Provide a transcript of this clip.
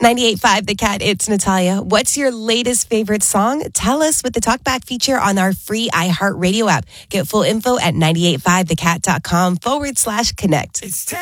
98.5 The Cat, it's Natalia. What's your latest favorite song? Tell us with the Talkback feature on our free iHeartRadio app. Get full info at 985thecat.com/connect. It's